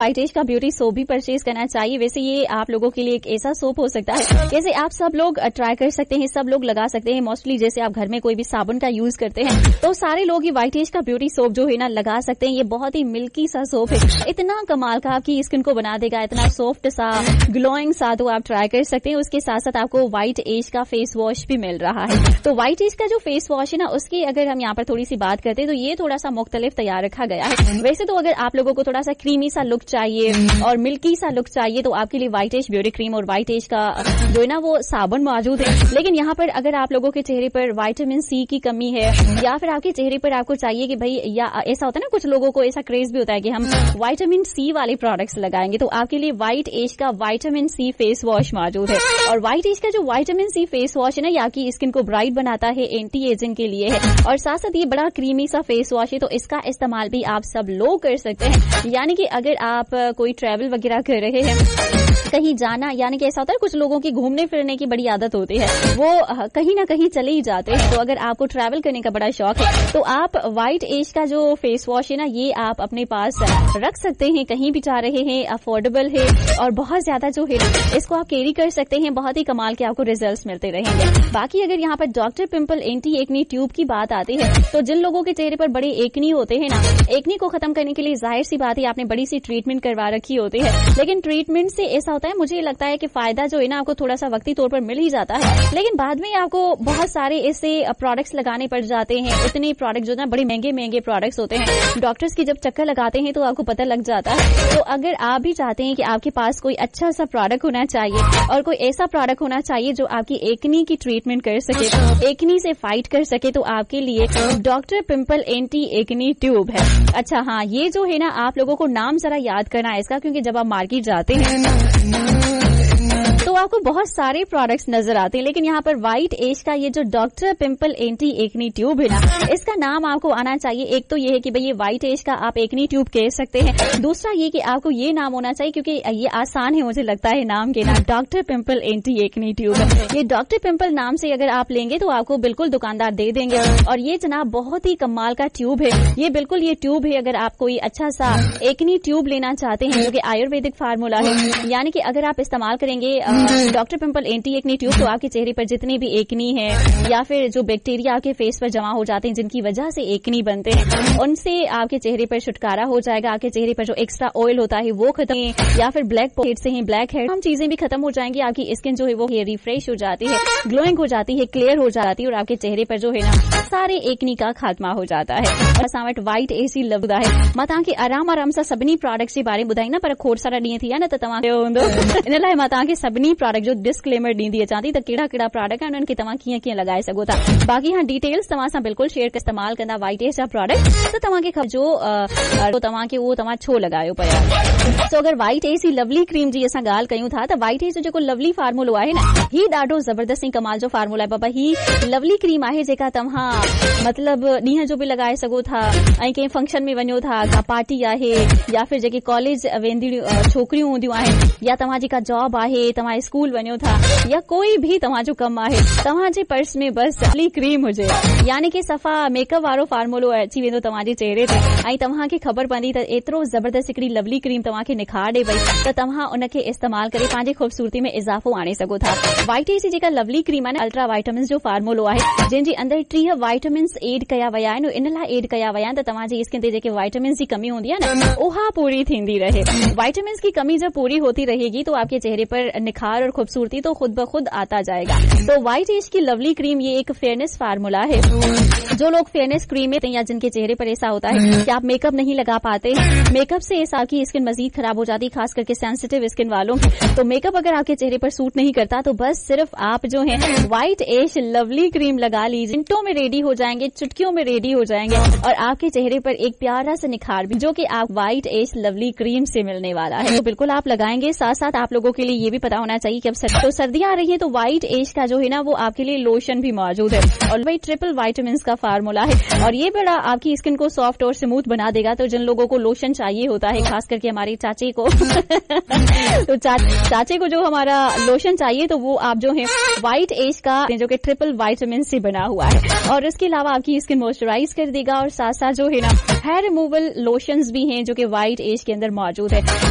White as का beauty soap भी purchase करना चाहिए। वैसे ये आप लोगों के लिए एक ऐसा सोप हो सकता है जैसे आप सब लोग ट्राई कर सकते हैं, सब लोग लगा सकते हैं। मोस्टली जैसे आप घर में कोई भी साबुन का यूज करते हैं तो सारे लोग ये व्हाइट एज का ब्यूटी सोप जो है ना लगा सकते हैं। ये बहुत ही मिल्की सा सोप है, इतना कमाल का आपकी स्किन को बना देगा, इतना सॉफ्ट सा ग्लोइंग सा, तो आप ट्राई कर सकते हैं। उसके साथ साथ आपको व्हाइट एज का फेस वॉश भी मिल रहा है। तो व्हाइट एज का जो फेस वॉश है ना उसकी अगर हम यहाँ पर थोड़ी सी बात करते हैं तो ये थोड़ा सा मुख्तलिफ तैयार रखा गया है। वैसे तो अगर आप लोगों को थोड़ा सा क्रीमी सा लुक चाहिए और मिल्की सा लुक चाहिए तो आपके लिए व्हाइट एज ब्यूटी क्रीम और व्हाइट एज का जो है ना वो साबुन मौजूद है। लेकिन यहाँ पर अगर आप लोगों के चेहरे पर विटामिन सी की कमी है या फिर आपके चेहरे पर आपको चाहिए कि भाई, या ऐसा होता है ना कुछ लोगों को ऐसा क्रेज भी होता है कि हम विटामिन सी वाले प्रोडक्ट्स लगाएंगे, तो आपके लिए व्हाइट एज का विटामिन सी फेस वॉश मौजूद है। और व्हाइट एज का जो विटामिन सी फेस वॉश है ना, ये आपकी स्किन को ब्राइट बनाता है, एंटी एजिंग के लिए है और साथ साथ ये बड़ा क्रीमी सा फेस वॉश है। तो इसका इस्तेमाल भी आप सब लोग कर सकते हैं। यानी कि अगर आप कोई ट्रैवल वगैरह कर रहे हैं, कहीं जाना, यानी कि ऐसा होता है कुछ लोगों की घूमने फिरने की बड़ी आदत होती है, वो कहीं ना कहीं चले ही जाते हैं। तो अगर आपको ट्रैवल करने का बड़ा शौक है तो आप व्हाइट एज का जो फेस वॉश है ना ये आप अपने पास रख सकते हैं। कहीं भी जा रहे हैं, अफोर्डेबल है और बहुत ज्यादा जो है इसको आप कैरी कर सकते हैं। बहुत ही कमाल के आपको रिजल्ट्स मिलते रहेंगे। बाकी अगर यहाँ पर doctor pimple anti acne tube की बात आती है तो जिन लोगों के चेहरे पर बड़े एक्नी होते हैं ना, एक्नी को खत्म करने के लिए जाहिर सी बात है आपने बड़ी सी ट्रीटमेंट करवा रखी होती है। लेकिन ट्रीटमेंट से ऐसा होता है, मुझे लगता है कि फायदा जो है ना आपको थोड़ा सा वक्ती तौर पर मिल ही जाता है, लेकिन बाद में आपको बहुत सारे ऐसे प्रोडक्ट्स लगाने पड़ जाते हैं। इतने प्रोडक्ट जो ना बड़े महंगे महंगे प्रोडक्ट्स होते हैं, डॉक्टर्स की जब चक्कर लगाते हैं तो आपको पता लग जाता है। तो अगर आप भी चाहते हैं कि आपके पास कोई अच्छा सा प्रोडक्ट होना चाहिए और कोई ऐसा प्रोडक्ट होना चाहिए जो आपकी एक्नी की ट्रीटमेंट कर सके, एक्नी से फाइट कर सके, तो आपके लिए doctor pimple anti acne tube है। अच्छा हाँ, ये जो है ना आप लोगों को नाम जरा याद करना है इसका, क्योंकि जब आप मार्केट जाते हैं तो आपको बहुत सारे प्रोडक्ट्स नजर आते हैं, लेकिन यहाँ पर व्हाइट एज का ये जो doctor pimple anti acne tube है ना, इसका नाम आपको आना चाहिए। एक तो ये है कि भाई ये व्हाइट एज का आप एक्नी ट्यूब कह सकते हैं, दूसरा ये कि आपको ये नाम होना चाहिए क्योंकि ये आसान है मुझे लगता है नाम के ना, doctor pimple anti acne tube. ये डॉक्टर पिंपल नाम से अगर आप लेंगे तो आपको बिल्कुल दुकानदार दे देंगे। और ये जनाब बहुत ही कमाल का ट्यूब है, ये बिल्कुल ये ट्यूब है अगर आप कोई अच्छा सा एक्नी ट्यूब लेना चाहते हैं, जो कि आयुर्वेदिक फार्मूला है। यानी कि अगर आप इस्तेमाल करेंगे doctor pimple anti acne tube तो आपके चेहरे पर जितनी भी एक्नी है या फिर जो बैक्टीरिया आपके फेस पर जमा हो जाते हैं जिनकी वजह से एक्नी बनते हैं, उनसे आपके चेहरे पर छुटकारा हो जाएगा। आपके चेहरे पर जो एक्स्ट्रा ऑयल होता है वो खत्म, या फिर ब्लैक हेड से ही ब्लैक हेड, हम चीजें भी खत्म हो जाएंगी। आपकी स्किन जो है वो रिफ्रेश हो जाती है, ग्लोइंग हो जाती है, क्लियर हो जाती है और आपके चेहरे पर जो है ना सारे एक्नी का खात्मा हो जाता है। और सामट व्हाइट एसी लभदा है मां तव्हांखे आराम सां सभिनी प्रोडक्ट्स जे बारे में ॿुधाईंदा, पर खोड़ सारा ॾींहं थी विया न त तव्हांखे हूंदो, इन लाइ मां तव्हांखे सभिनी प्रोडक्ट जो डिस्क्लेमर ॾींदी अचां थी त कहिड़ा कहिड़ा प्रोडक्ट आहिनि, उन्हनि खे तव्हां कीअं कीअं लॻाए सघो था। बाक़ी हाँ डिटेल्स तव्हां सां बिल्कुल शेयर इस्तेमाल कंदा व्हाइट एज जा प्रोडक्ट, त तव्हांखे जो तव्हांखे उहो तव्हां छो लॻायो पिया। सो अगरि व्हाइट एज जी लवली क्रीम जी असां ॻाल्हि कयूं था त व्हाइट एज जो जेको लवली फार्मूलो आहे न, ही ॾाढो ज़बरदस्त कमाल जो फार्मूला आहे बाबा। ही लवली क्रीम आहे जेका तव्हां मतलब ॾींहं जो बि लॻाए सघो था, ऐं कंहिं फंक्शन में वञो था, का पार्टी आहे या फिर जेके कॉलेज वेंदियूं छोकिरियूं हूंदियूं आहिनि, या तव्हां जेका जॉब आहे, तव्हां स्कूल वञो था, या कोई भी तव्हांजो कमु आहे, तव्हांजे पर्स में बस लवली क्रीम हुजे, यानी कि सफ़ा मेकअप वारो फार्मूलो अची वेंदो तव्हांजे चेहरे ते, ऐं तव्हांखे ख़बर पवंदी त एतिरो ज़बरदस्त हिकिड़ी लवली क्रीम तव्हांखे निखार ॾे पई त तव्हां उनखे इस्तेमाल करे पंहिंजे खूबसूरती में इज़ाफ़ो आणे सघो था। व्हाइट एज जी जेका लवली क्रीम आहे न, अल्ट्रा वाइटामिन्स जो फार्मूलो आहे, जंहिंजे अंदरि 30 वाइटामिन्स एड कया विया आहिनि। इन लाइ एड कया विया आहिनि त तव्हांजी स्किन ते जेके वाइटामिन्स जी कमी हूंदी आहे न, उहा पूरी थींदी रहे। वाइटामिन्स की कमी जब पूरी होती रहेगी तो आपके चेहरे पर निखार और खूबसूरती तो खुद ब खुद आता जाएगा। तो व्हाइट एज की लवली क्रीम ये एक फेयरनेस फार्मूला है। जो लोग फेयरनेस क्रीम में या जिनके चेहरे पर ऐसा होता है कि आप मेकअप नहीं लगा पाते, मेकअप से ऐसा की स्किन मजीद खराब हो जाती, खास करके सेंसिटिव स्किन वालों, तो मेकअप अगर आपके चेहरे पर सूट नहीं करता तो बस सिर्फ आप जो है व्हाइट एज लवली क्रीम लगा लीजिए, मिनटों में रेडी हो जाएंगे, चुटकियों में रेडी हो जाएंगे और आपके चेहरे पर एक प्यारा सा निखार भी जो कि आप व्हाइट एज लवली क्रीम से मिलने वाला है। तो बिल्कुल आप लगाएंगे। साथ साथ आप लोगों के लिए ये भी पता होना चाहिए कि अब सर्दियां आ रही है तो व्हाइट एज का जो है ना वो आपके लिए लोशन भी मौजूद है और वही ट्रिपल वाइटामिन का फार्मूला है और ये बड़ा आपकी स्किन को सॉफ्ट और स्मूथ बना देगा। तो जिन लोगों को लोशन चाहिए होता है, खास करके हमारे चाचे को तो चाचे को जो हमारा लोशन चाहिए तो वो आप जो है व्हाइट एज का जो कि ट्रिपल वाइटामिन से बना हुआ है और इसके अलावा आपकी स्किन मॉइस्चराइज कर देगा और साथ साथ जो है ना हेयर रिमूवल लोशंस भी हैं जो कि व्हाइट एज के अंदर मौजूद है।